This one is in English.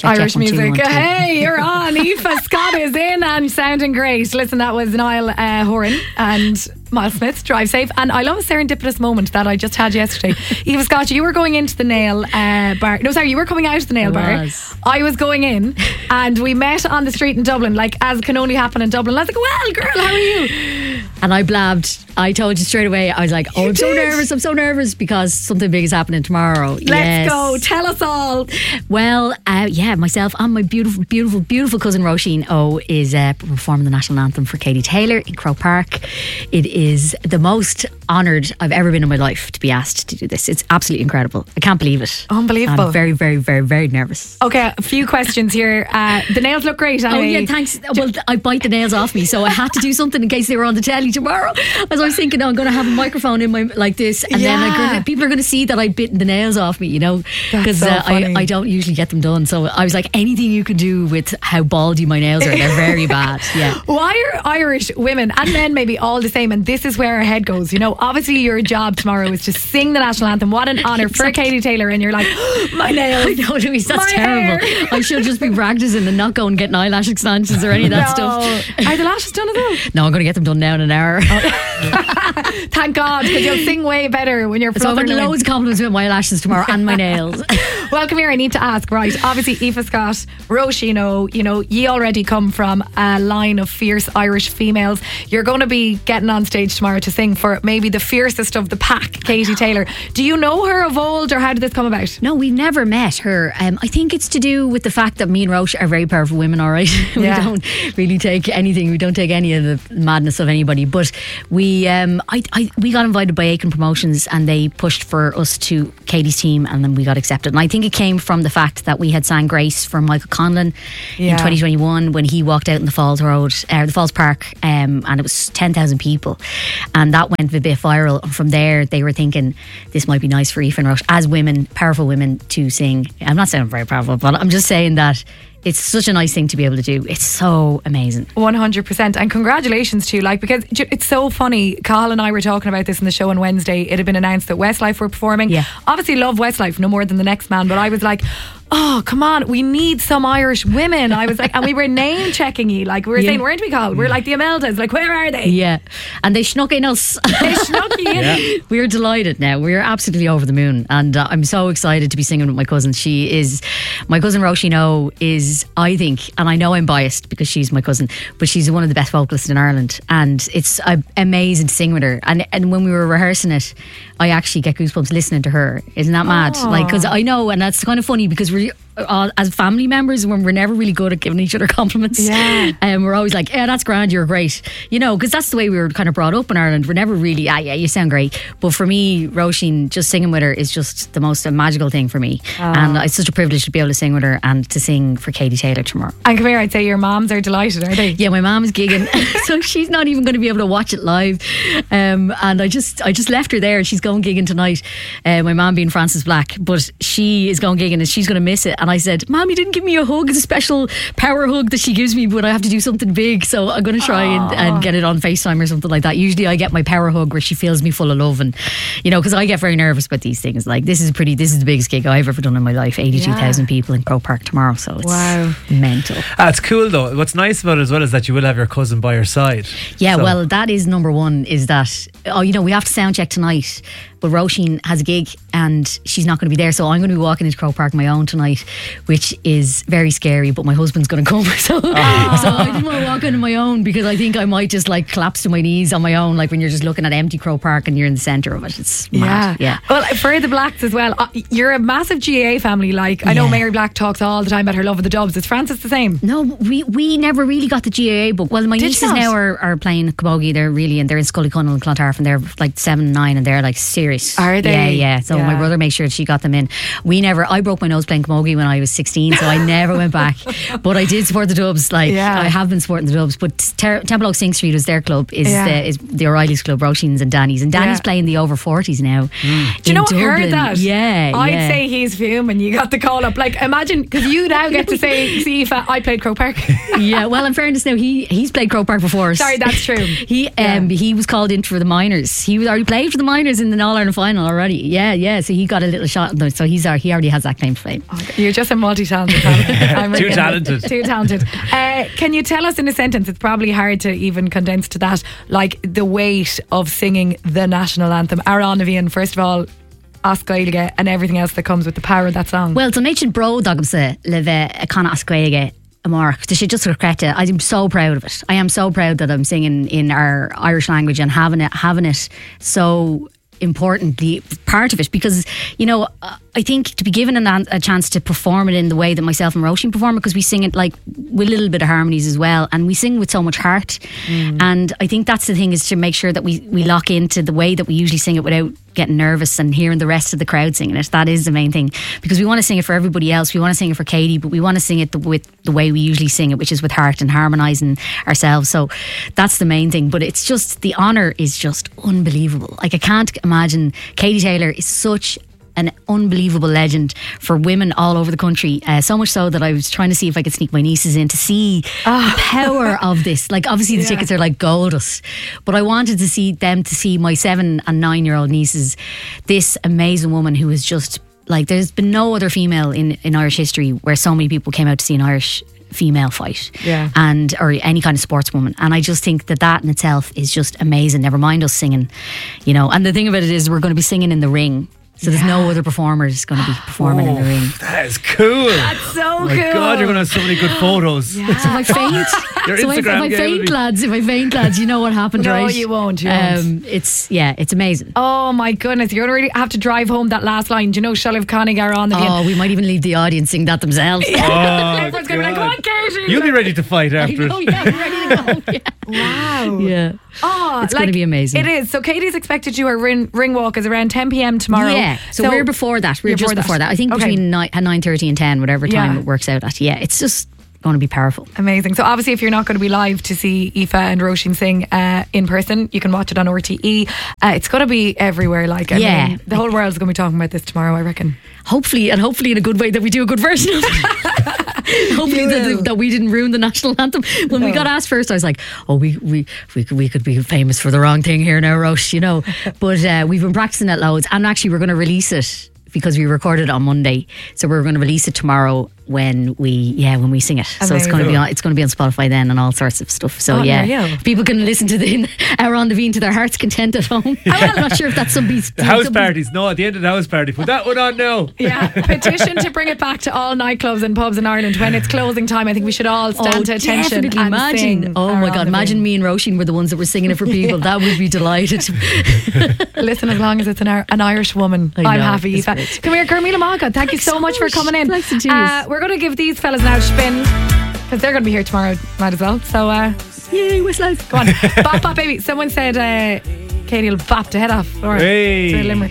Irish check, 1, 2, music. 1, 2. Hey, you're on. Aoife Scott is in and sounding great. Listen, that was Niall Horan and Miles Smith, Drive Safe. And I love a serendipitous moment that I just had yesterday. Aoife Scott, you were going into the nail bar. No, sorry, you were coming out of the nail bar. I was going in and we met on the street in Dublin, like as can only happen in Dublin. I was like, well, girl, how are you? And I blabbed. I told you straight away. I was like, oh, I'm so nervous because something big is happening tomorrow. Let's go. Tell us all. Well, myself and my beautiful cousin Roisin O is performing the national anthem for Katie Taylor in Croke Park. It is the most honoured I've ever been in my life to be asked to do this. It's absolutely incredible. I can't believe it. Unbelievable. I'm very, very, very, very nervous. Okay, a few questions here. The nails look great. Anyway. Oh yeah, thanks. Well, I bite the nails off me, so I had to do something in case they were on the telly tomorrow. As I was thinking, I'm going to have a microphone in my like this, and then people are going to see that I'd bitten the nails off me, you know, because I don't usually get them done. So I was like, anything you can do with how baldy my nails are, they're very bad. Yeah. Why are Irish women and men maybe all the same? And this is where our head goes. You know, obviously your job tomorrow is to sing the national anthem. What an honour for Katie Taylor, and you're like, my nails. I know, Louise, that's terrible. I should just be practicing and not go and getting eyelash extensions or any of that stuff. Are the lashes done as well? No, I'm going to get them done now in an hour. Thank God, because you'll sing way better when you're fluttering. So I want loads of compliments with my lashes tomorrow and my nails. Well, come here, I need to ask, right, obviously Aoife Scott, Roisin O, you know, ye already come from a line of fierce Irish females. You're going to be getting on stage tomorrow to sing for maybe the fiercest of the pack, Katie Taylor. Do you know her of old, or how did this come about? No, we've never met her. I think it's to do with the fact that me and Roisin are very powerful women, alright. We don't really take anything, we don't take any of the madness of anybody, but we got invited by Aiken Promotions and they pushed for us to Katie's team, and then we got accepted. And I think it came from the fact that we had sang Grace for Michael Conlon in 2021 when he walked out in the Falls Park, and it was 10,000 people, and that went a bit viral. And from there they were thinking this might be nice for Aoife and Roisin as women, powerful women, to sing. I'm not saying I'm very powerful, but I'm just saying that it's such a nice thing to be able to do. It's so amazing. 100%. And congratulations to you, like, because it's so funny. Cathal and I were talking about this in the show on Wednesday. It had been announced that Westlife were performing. Yeah. Obviously love Westlife no more than the next man, but I was like, oh, come on, we need some Irish women. I was like, and we were name checking you, like we were saying, weren't we, Cathal? We're like the Imeldas, like, where are they? Yeah, and they snuck in us. They snuck you in. Yeah. We're delighted now. We're absolutely over the moon, and I'm so excited to be singing with my cousin. My cousin Roisin O is, I think, and I know I'm biased because she's my cousin, but she's one of the best vocalists in Ireland, and it's amazing to sing with her. And when we were rehearsing it, I actually get goosebumps listening to her. Isn't that mad? Like, because I know, and that's kind of funny because we're as family members, when we're never really good at giving each other compliments, we're always like, yeah, that's grand, you're great, you know, because that's the way we were kind of brought up in Ireland. We're never really, yeah, you sound great. But for me, Roisin, just singing with her is just the most magical thing for me, and it's such a privilege to be able to sing with her and to sing for Katie Taylor tomorrow. And come here, I'd say your moms are delighted, are they? Yeah, my mom is gigging so she's not even going to be able to watch it live, and I just left her there. She's going gigging tonight, my mom being Frances Black, but she is going gigging and she's going to miss it. And I said, Mom, you didn't give me a hug. It's a special power hug that she gives me when I have to do something big, so I'm going to try and get it on FaceTime or something like that. Usually I get my power hug where she fills me full of love, and you know, because I get very nervous about these things. Like, this is the biggest gig I've ever done in my life. 82,000 people in Croke Park tomorrow, so it's mental. It's cool though. What's nice about it as well is that you will have your cousin by your side. Yeah, so. Well, that is number one, is that, you know, we have to sound check tonight, but Roisin has a gig and she's not going to be there, so I'm going to be walking into Croke Park on my own tonight, which is very scary, but my husband's going to come, so I didn't want to walk in on my own because I think I might just like collapse to my knees on my own, like when you're just looking at empty Croke Park and you're in the centre of it. It's mad. Yeah. Well, for the Blacks as well, you're a massive GAA family. Like, I know Mary Black talks all the time about her love of the Dubs. Is Frances the same? No, we never really got the GAA book. Well, my nieces now are playing camogie. They're in Scullycunnel and Clontarf, and they're like 7 and 9, and they're like serious. Are they? Yeah. So my brother made sure she got them in. I broke my nose playing camogie when I was 16, so I never went back. But I did support the Dubs. Like, I have been supporting the Dubs. But Temple Oak Sing Street was their club, is the O'Reilly's club, Roisin's and Danny's. And Danny's playing the over 40s now. Do you know what? I heard that? Yeah. I'd say he's fuming. You got the call up. Like, imagine, because you now get to say, see, if I played Croke Park. Yeah, well, in fairness now, he's played Croke Park before. Sorry, that's true. He was called in for the minors. He was already played for the minors in the All Ireland final already. Yeah. So he got a little shot. So he already has that claim to fame. You're just a multi-talented talent. Too talented. Too talented. Can you tell us in a sentence, it's probably hard to even condense to that, like the weight of singing the national anthem? Aran Avian, first of all, Ascaige and everything else that comes with the power of that song. Well, so Nation Bro Dogumsa live a kind of Ascaige. Mark, they should just regret it. I'm so proud of it. I am so proud that I'm singing in our Irish language and having it so importantly part of it, because I think to be given a chance to perform it in the way that myself and Roisin perform it, because we sing it like with a little bit of harmonies as well, and we sing with so much heart. And I think that's the thing, is to make sure that we lock into the way that we usually sing it without getting nervous and hearing the rest of the crowd singing it. That is the main thing, because we want to sing it for everybody else. We want to sing it for Katie, but we want to sing it with the way we usually sing it, which is with heart and harmonising ourselves. So that's the main thing. But it's just, the honour is just unbelievable. Like, I can't imagine. Katie Taylor is such an unbelievable legend for women all over the country, so much so that I was trying to see if I could sneak my nieces in to see the power of this. Like, obviously the tickets are like gold dust, but I wanted to see my 7 and 9 year old nieces, this amazing woman who is just like, there's been no other female in Irish history where so many people came out to see an Irish female fight, and or any kind of sportswoman. And I just think that in itself is just amazing, never mind us singing, and the thing about it is we're going to be singing in the ring. So there's no other performers going to be performing in the ring. That is cool. That's so cool. My God, you're going to have so many good photos. So if I faint, if I faint, lads, you know what happened, right? No, you won't. It's amazing. Oh my goodness, you're going to really have to drive home that last line. Do you know Shalif Connig are on the Oh, we might even leave the audience sing that themselves. Everyone's going to be like, come on, Katie. You'll be ready to fight after it. I'm ready to go. Wow. Yeah. Oh, it's going to be amazing. It is. So Katie's expected you. Our ring walk is around 10 p.m. tomorrow. Yeah. So we're before that. We're just before that. I think between 9:30 and 10, whatever time it works out at. Yeah, it's just going to be powerful. Amazing. So obviously, if you're not going to be live to see Aoife and Roisin sing in person, you can watch it on RTE. It's going to be everywhere. I mean, the whole world's going to be talking about this tomorrow, I reckon. Hopefully in a good way, that we do a good version of it. Hopefully that we didn't ruin the national anthem. When we got asked first, I was like, we could be famous for the wrong thing here now, Roche, But we've been practicing it loads, and actually we're going to release it because we recorded it on Monday, so we're going to release it tomorrow when we sing it. Amazing. So it's going to be on Spotify then and all sorts of stuff. So people can listen to the Aran Devine to their heart's content at home. I'm not sure if that's some beats. The house parties. No, at the end of the house party, put that one on now. Yeah, petition to bring it back to all nightclubs and pubs in Ireland when it's closing time. I think we should all stand to attention and imagine sing. Oh my God, imagine me and Roisin were the ones that were singing it for people. That would be delighted. Listen, as long as it's an Irish woman, I'm happy. Aoife. Come here, Carmela Maga. Thank you so much for coming in. We're going to give these fellas now a spin because they're going to be here tomorrow, might as well. So yay, whistle. Go on. Bop bop baby. Someone said Katie will bop the head off. All right. Hey. Limerick.